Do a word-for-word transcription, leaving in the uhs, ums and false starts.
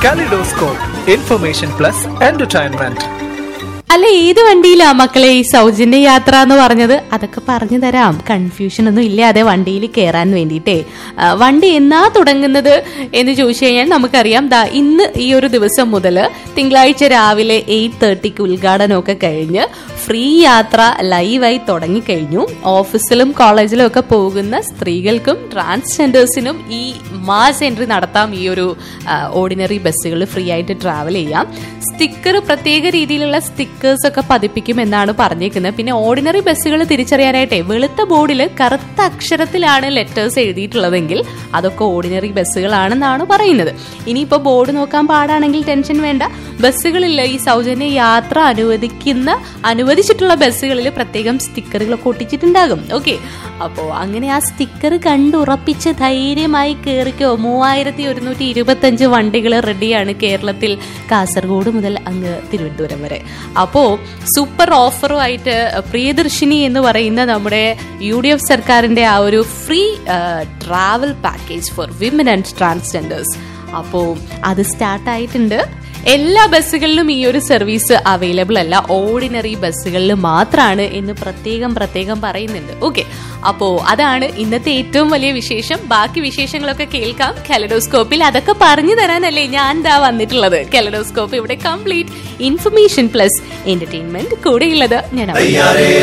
Kaleidoscope, information plus entertainment. അല്ല, ഏത് വണ്ടിയിലാ മക്കളെ ഈ സൗജന്യ യാത്ര എന്ന് പറഞ്ഞത്? അതൊക്കെ പറഞ്ഞു തരാം, കൺഫ്യൂഷൻ ഒന്നും ഇല്ലാതെ വണ്ടിയിൽ കയറാൻ വേണ്ടിയിട്ടേ. വണ്ടി എന്നാ തുടങ്ങുന്നത് എന്ന് ചോദിച്ചു കഴിഞ്ഞാൽ നമുക്കറിയാം, ദാ ഇന്ന് ഈ ഒരു ദിവസം മുതൽ തിങ്കളാഴ്ച രാവിലെ എയ്റ്റ് തേർട്ടിക്ക് ഉദ്ഘാടനമൊക്കെ കഴിഞ്ഞ് ഫ്രീ യാത്ര ലൈവായി തുടങ്ങിക്കഴിഞ്ഞു. ഓഫീസിലും കോളേജിലും ഒക്കെ പോകുന്ന സ്ത്രീകൾക്കും ട്രാൻസ്ജെൻഡേഴ്സിനും ഈ മാസ് എൻട്രി നടത്താം. ഈ ഒരു ഓർഡിനറി ബസ്സുകൾ ഫ്രീ ആയിട്ട് ട്രാവൽ ചെയ്യാം. സ്റ്റിക്കർ, പ്രത്യേക രീതിയിലുള്ള സ്റ്റിക്കേഴ്സ് ഒക്കെ പതിപ്പിക്കും എന്നാണ് പറഞ്ഞേക്കുന്നത്. പിന്നെ ഓർഡിനറി ബസ്സുകൾ തിരിച്ചറിയാനായിട്ടേ വെളുത്ത ബോർഡിൽ കറുത്ത അക്ഷരത്തിലാണ് ലെറ്റേഴ്സ് എഴുതിയിട്ടുള്ളതെങ്കിൽ അതൊക്കെ ഓർഡിനറി ബസ്സുകളാണെന്നാണ് പറയുന്നത്. ഇനിയിപ്പോൾ ബോർഡ് നോക്കാൻ പാടാണെങ്കിൽ ടെൻഷൻ വേണ്ട. ബസ്സുകളിൽ ഈ സൗജന്യ യാത്ര അനുവദിക്കുന്ന അനുവദിച്ചിട്ടുള്ള ബസ്സുകളിൽ പ്രത്യേകം സ്റ്റിക്കറുകളൊക്കെ ഒട്ടിച്ചിട്ടുണ്ടാകും. ഓക്കെ, അപ്പോൾ അങ്ങനെ ആ സ്റ്റിക്കർ കണ്ടുറപ്പിച്ച് ധൈര്യമായി കയറിക്കോ. മൂവായിരത്തി ഒരുന്നൂറ്റി ഇരുപത്തി അഞ്ച് വണ്ടികൾ റെഡിയാണ് കേരളത്തിൽ, കാസർഗോഡ് മുതൽ അങ്ങ് തിരുവനന്തപുരം വരെ. അപ്പോൾ സൂപ്പർ ഓഫറുമായിട്ട് പ്രിയദർശിനി എന്ന് പറയുന്ന നമ്മുടെ യു ഡി എഫ് സർക്കാരിന്റെ ആ ഒരു free travel package for women and transgenders, അപ്പോൾ അത് സ്റ്റാർട്ടായിട്ടുണ്ട്. എല്ലാ ബസ്സുകളിലും ഈ ഒരു സർവീസ് അവൈലബിൾ അല്ല, ഓർഡിനറി ബസ്സുകളിൽ മാത്രമാണ് എന്ന് പ്രത്യേകം പ്രത്യേകം പറയുന്നുണ്ട്. ഓക്കെ, അപ്പോ അതാണ് ഇന്നത്തെ ഏറ്റവും വലിയ വിശേഷം. ബാക്കി വിശേഷങ്ങളൊക്കെ കേൾക്കാം കെലഡോസ്കോപ്പിൽ. അതൊക്കെ പറഞ്ഞു തരാനല്ലേ ഞാൻ ദാ വന്നിട്ടുള്ളത്. കെലഡോസ്കോപ്പ് ഇവിടെ കംപ്ലീറ്റ് ഇൻഫർമേഷൻ പ്ലസ് എന്റർടൈൻമെന്റ് കൂടെയുള്ളത് ഞാൻ.